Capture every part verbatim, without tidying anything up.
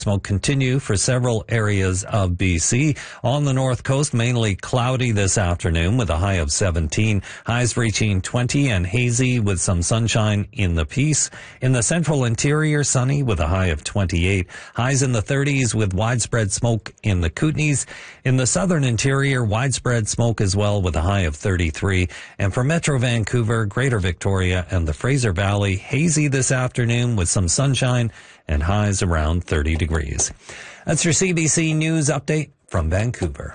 Smoke continue for several areas of B C. On the north coast, mainly cloudy this afternoon with a high of seventeen. Highs reaching twenty and hazy with some sunshine in the Peace. In the central interior, sunny with a high of twenty-eight. Highs in the thirties with widespread smoke in the Kootenays. In the southern interior, widespread smoke as well with a high of thirty-three. And for Metro Vancouver, Greater Victoria and the Fraser Valley, hazy this afternoon with some sunshine and highs around thirty degrees. That's your C B C News update from Vancouver.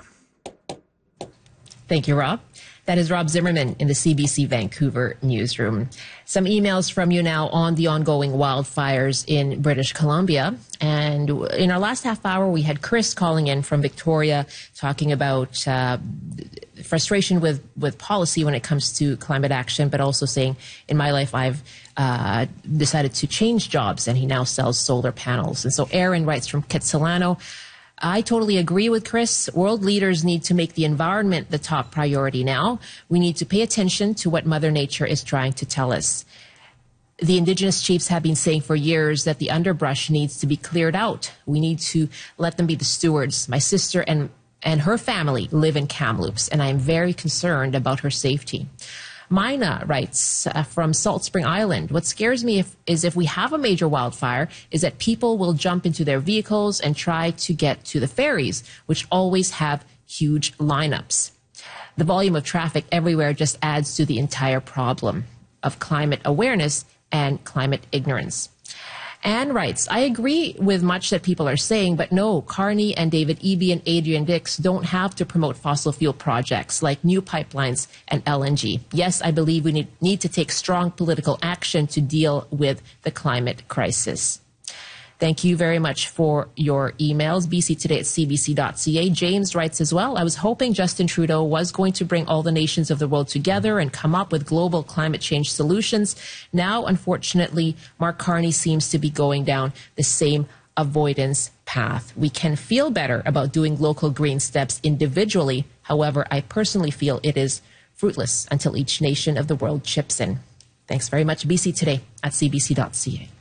Thank you, Rob. That is Rob Zimmerman in the C B C Vancouver newsroom. Some emails from you now on the ongoing wildfires in British Columbia. And in our last half hour, we had Chris calling in from Victoria talking about uh, frustration with, with policy when it comes to climate action, but also saying, in my life, I've uh, decided to change jobs, and he now sells solar panels. And so Aaron writes from Kitsilano, I totally agree with Chris. World leaders need to make the environment the top priority now. We need to pay attention to what Mother Nature is trying to tell us. The Indigenous chiefs have been saying for years that the underbrush needs to be cleared out. We need to let them be the stewards. My sister and, and her family live in Kamloops, and I am very concerned about her safety. Mina writes uh, from Salt Spring Island, what scares me if, is if we have a major wildfire is that people will jump into their vehicles and try to get to the ferries, which always have huge lineups. The volume of traffic everywhere just adds to the entire problem of climate awareness and climate ignorance. Anne writes, I agree with much that people are saying, but no, Carney and David Eby and Adrian Dix don't have to promote fossil fuel projects like new pipelines and L N G. Yes, I believe we need, need to take strong political action to deal with the climate crisis. Thank you very much for your emails. B C Today at C B C dot C A. James writes as well, I was hoping Justin Trudeau was going to bring all the nations of the world together and come up with global climate change solutions. Now, unfortunately, Mark Carney seems to be going down the same avoidance path. We can feel better about doing local green steps individually. However, I personally feel it is fruitless until each nation of the world chips in. Thanks very much. B C Today at C B C dot C A.